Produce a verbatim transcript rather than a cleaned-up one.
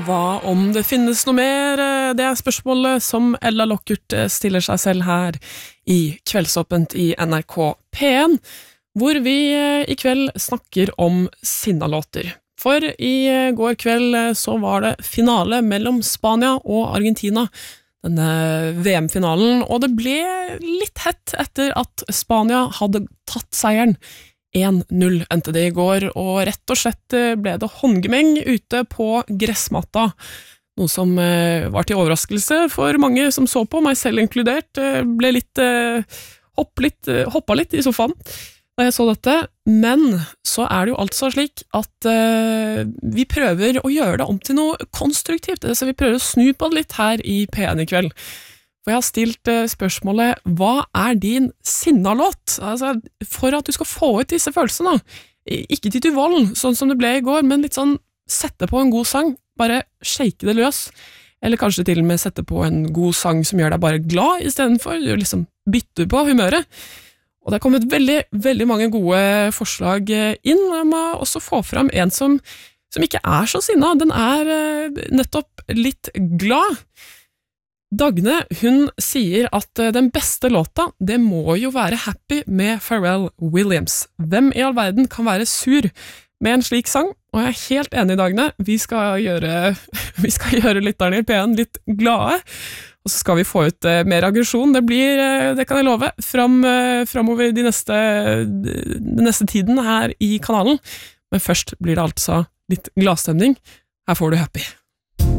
Hva om det finnes noe mer? Det er spørsmålet som Ella Lockert stiller seg selv her i Kveldsåpent i N R K P en, hvor vi i kveld snakker om sinnalåter. For i går kveld så var det finale mellom Spania og Argentina, denne V M-finalen, og det ble litt hett etter at Spania hadde tatt seieren. en null endte det i går, og rett og slett ble det håndgemeng ute på gressmatta, noe som var til overraskelse for mange som så på, meg selv inkludert, ble litt, hopp litt hoppa litt i sofaen da jeg så dette, men så er det jo altså slik at uh, vi prøver å gjøre det om til noe konstruktivt, så vi prøver å snu på det litt her i P en i kveld. For jeg har stilt uh, spørsmålet, hva er din sinnalåt? Altså, for at du skal få ut disse følelsene, ikke til vold, sånn som det ble i går, men litt sånn, sette på en god sang, bare shake det løs, eller kanskje til og med sette på en god sang som gjør deg bare glad, i stedet for du liksom bytter på humøret. Og det har kommet veldig, veldig mange gode forslag inn, og jeg må også få fram en som, som ikke er så sinna, den er uh, nettopp litt glad. Dagne, hun sier at uh, den beste låta, det må jo være Happy med Pharrell Williams. Hvem i all verden kan være sur med en slik sang? Og jeg er helt enig, Dagne, vi skal gjøre, vi skal gjøre lytterne i P en litt glade, og så skal vi få ut uh, mer aggresjon. Det blir, uh, det kan jeg love, fram, uh, framover de neste, den neste tiden her i kanalen. Men først blir det altså litt gladstemning. Her får du Happy.